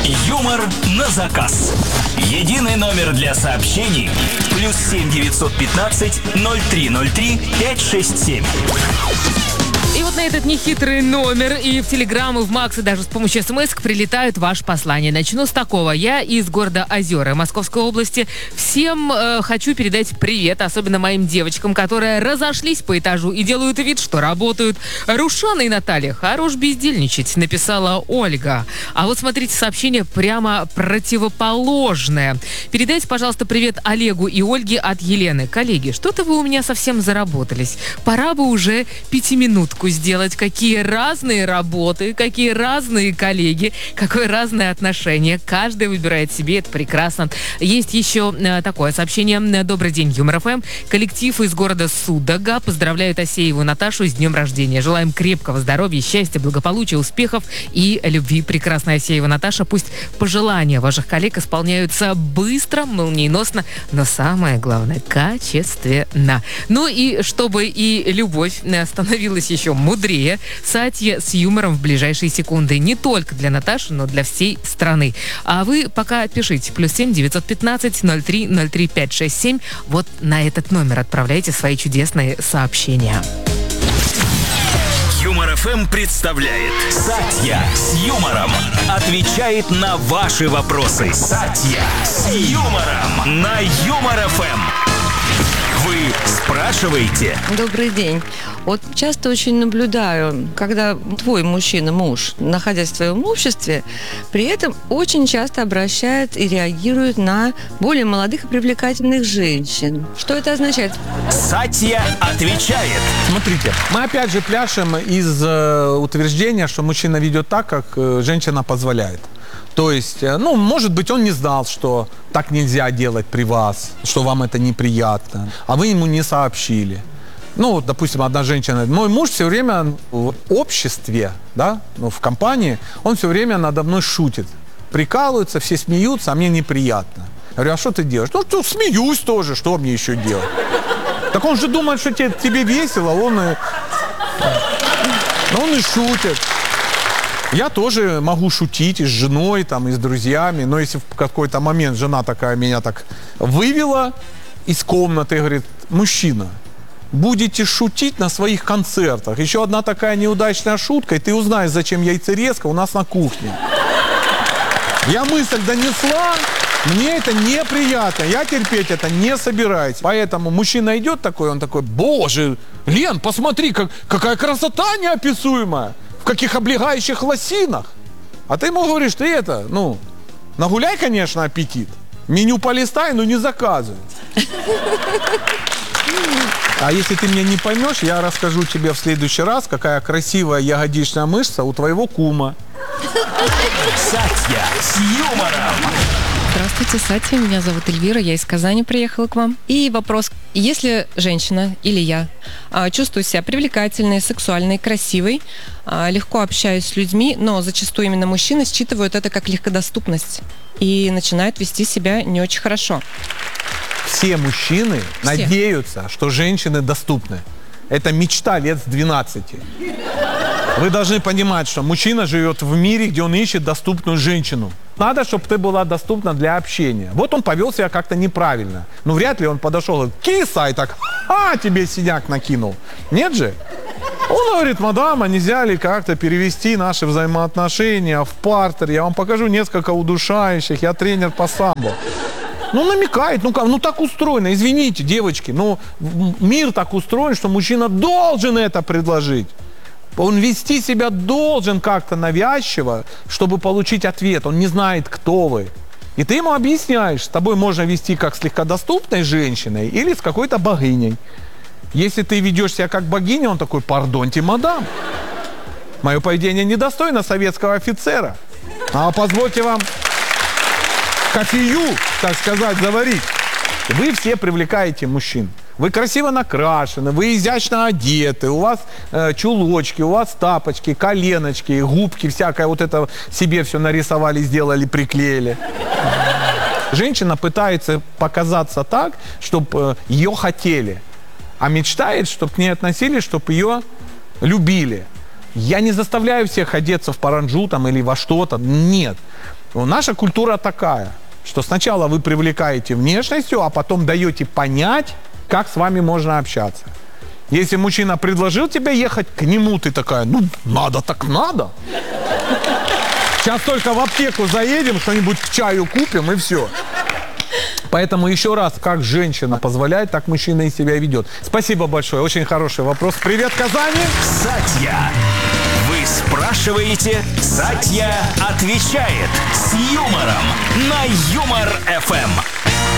Юмор на заказ. Единый номер для сообщений. +7 915 0303 567. И вот на этот нехитрый номер и в Телеграм, и в Макс, и даже с помощью СМС прилетают ваши послания. Начну с такого. Я из города Озера Московской области. Всем хочу передать привет, особенно моим девочкам, которые разошлись по этажу и делают вид, что работают. Рушана и Наталья, хорош бездельничать, написала Ольга. А вот смотрите, сообщение прямо противоположное. Передайте, пожалуйста, привет Олегу и Ольге от Елены. Коллеги, что-то вы у меня совсем заработались. Пора бы уже 5-минутку сделать. Какие разные работы, какие разные коллеги, какое разное отношение. Каждый выбирает себе, это прекрасно. Есть еще такое сообщение. Добрый день, Юмор ФМ. Коллектив из города Судога поздравляют Асееву Наташу с днем рождения. Желаем крепкого здоровья, счастья, благополучия, успехов и любви. Прекрасная Асеева Наташа. Пусть пожелания ваших коллег исполняются быстро, молниеносно, но самое главное, качественно. Ну и чтобы и любовь становилась еще мудрее, Сатья с юмором в ближайшие секунды. Не только для Наташи, но для всей страны. А вы пока пишите. +7 915 0303 567. Вот на этот номер отправляйте свои чудесные сообщения. Юмор ФМ представляет Сатья с юмором. Отвечает на ваши вопросы. Сатья с юмором на Юмор ФМ. Вы спрашиваете? Добрый день. Вот часто очень наблюдаю, когда твой мужчина, муж, находясь в твоем обществе, при этом очень часто обращает и реагирует на более молодых и привлекательных женщин. Что это означает? Сатья отвечает. Смотрите, мы опять же пляшем из утверждения, что мужчина ведет так, как женщина позволяет. То есть, может быть, он не знал, что так нельзя делать при вас, что вам это неприятно, а вы ему не сообщили. Допустим, одна женщина, мой муж все время в обществе, да, в компании, он все время надо мной шутит, прикалывается, все смеются, а мне неприятно. Я говорю, а что ты делаешь? Смеюсь тоже, что мне еще делать? Так он же думает, что тебе весело, он и шутит. Я тоже могу шутить и с женой, и с друзьями, но если в какой-то момент жена меня так вывела из комнаты и говорит, мужчина, будете шутить на своих концертах. Еще одна такая неудачная шутка, и ты узнаешь, зачем яйцерезка у нас на кухне. Я мысль донесла, мне это неприятно, я терпеть это не собираюсь. Поэтому мужчина идет такой, он такой, боже, Лен, посмотри, какая красота неописуемая. В каких облегающих лосинах. А ты ему говоришь, ты нагуляй, конечно, аппетит. Меню полистай, но не заказывай. А если ты меня не поймешь, я расскажу тебе в следующий раз, какая красивая ягодичная мышца у твоего кума. Сатья с юмором. Здравствуйте, Сатья, меня зовут Эльвира, я из Казани приехала к вам. И вопрос, если женщина или я чувствую себя привлекательной, сексуальной, красивой, легко общаюсь с людьми, но зачастую именно мужчины считывают это как легкодоступность и начинают вести себя не очень хорошо. Все мужчины надеются, что женщины доступны. Это мечта лет с 12. Вы должны понимать, что мужчина живет в мире, где он ищет доступную женщину. Надо, чтобы ты была доступна для общения. Вот он повел себя как-то неправильно. Вряд ли он подошел и киса, и так, тебе синяк накинул. Нет же? Он говорит, мадам, а нельзя ли как-то перевести наши взаимоотношения в партер? Я вам покажу несколько удушающих, я тренер по самбо. Намекает, так устроено, извините, девочки, мир так устроен, что мужчина должен это предложить. Он вести себя должен как-то навязчиво, чтобы получить ответ. Он не знает, кто вы. И ты ему объясняешь, с тобой можно вести как с легкодоступной женщиной или с какой-то богиней. Если ты ведешь себя как богиня, он такой, пардоньте, мадам. Мое поведение недостойно советского офицера. А позвольте вам кофею, так сказать, заварить. Вы все привлекаете мужчин. Вы красиво накрашены, вы изящно одеты, у вас чулочки, у вас тапочки, коленочки, губки, всякое вот это себе все нарисовали, сделали, приклеили. Женщина пытается показаться так, чтобы ее хотели, а мечтает, чтобы к ней относились, чтобы ее любили. Я не заставляю всех одеться в паранджу или во что-то, нет. Наша культура такая, что сначала вы привлекаете внешностью, а потом даете понять, как с вами можно общаться. Если мужчина предложил тебе ехать к нему, ты такая, ну, надо так надо. Сейчас только в аптеку заедем, что-нибудь к чаю купим и все. Поэтому еще раз, как женщина позволяет, так мужчина и себя ведет. Спасибо большое, очень хороший вопрос. Привет, Казани! Сатья. Вы спрашиваете, Сатья отвечает с юмором на Юмор ФМ.